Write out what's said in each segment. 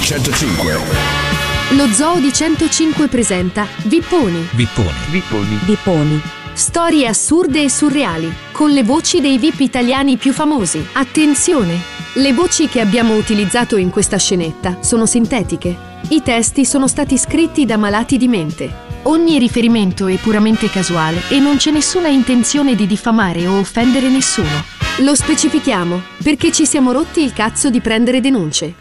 105. Lo Zoo di 105 presenta Vipponi. Vipponi. Storie assurde e surreali, con le voci dei VIP italiani più famosi. Attenzione! Le voci che abbiamo utilizzato in questa scenetta sono sintetiche. I testi sono stati scritti da malati di mente. Ogni riferimento è puramente casuale e non c'è nessuna intenzione di diffamare o offendere nessuno. Lo specifichiamo perché ci siamo rotti il cazzo di prendere denunce.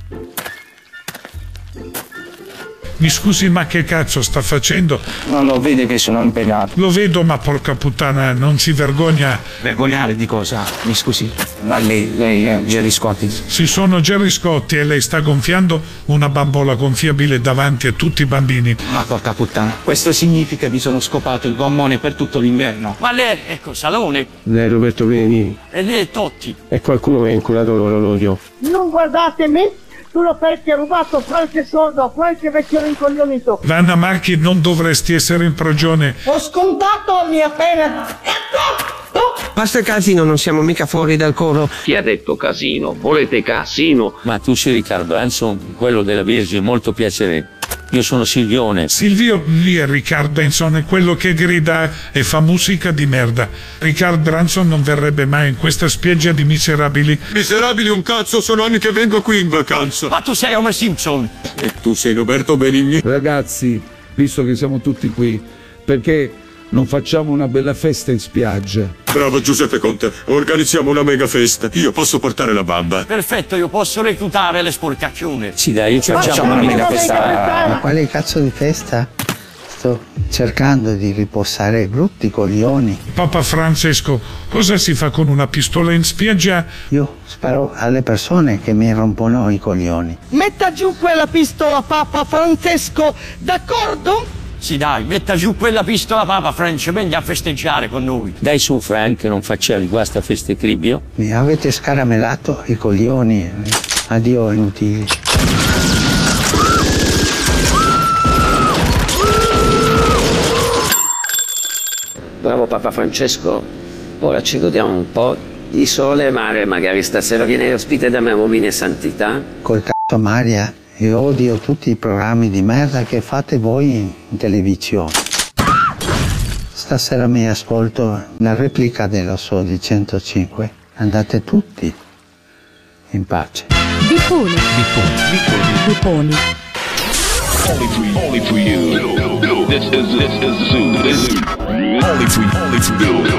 Mi scusi, ma che cazzo sta facendo? Non lo vede che sono impegnato. Lo vedo, ma porca puttana, non si vergogna? Vergognare di cosa? Mi scusi. Ma lei è Gerry Scotti. Si sono Gerry Scotti e lei sta gonfiando una bambola gonfiabile davanti a tutti i bambini. Ma porca puttana. Questo significa che mi sono scopato il gommone per tutto l'inverno. Ma lei, ecco, Salone. Lei è Roberto Benigni. E lei è Totti. E qualcuno mi ha inculato l'orologio. Non guardate me, solo perché ho rubato qualche soldo a qualche vecchio rincoglionito. Vanna Marchi, non dovresti essere in prigione. Ho scontato la mia pena. Basta casino, non siamo mica fuori dal coro. Chi ha detto casino? Volete casino? Ma tu sei Riccardo Hanson, quello della Vergine, molto piacere. Io sono Silvione. Silvio lì è Riccardo Branson, è quello che grida e fa musica di merda. Riccardo Branson non verrebbe mai in questa spiaggia di miserabili. Miserabili un cazzo, sono anni che vengo qui in vacanza. Ma tu sei Homer Simpson. E tu sei Roberto Benigni. Ragazzi, visto che siamo tutti qui, perché non facciamo una bella festa in spiaggia? Bravo Giuseppe Conte, organizziamo una mega festa. Io posso portare la bamba. Perfetto, io posso reclutare le sporcacchione. Sì dai, io facciamo una mega festa. Ma quale cazzo di festa? Sto cercando di riposare i brutti coglioni. Papa Francesco, cosa si fa con una pistola in spiaggia? Io sparo alle persone che mi rompono i coglioni. Metta giù quella pistola, Papa Francesco, d'accordo? Sì dai, metta giù quella pistola Papa Frank, venga a festeggiare con noi. Dai su Frank, non facciamo guasta a feste cribio. Mi avete scaramellato i coglioni. Addio inutili. Bravo Papa Francesco. Ora ci godiamo un po' di sole e mare, magari stasera viene ospite da me, uomini e santità. Col cazzo Maria, io odio tutti i programmi di merda che fate voi in televisione. Stasera mi ascolto la replica dello Zoo di 105. Andate tutti in pace. Vipponi. Only for you. This is Zoo. Only for you.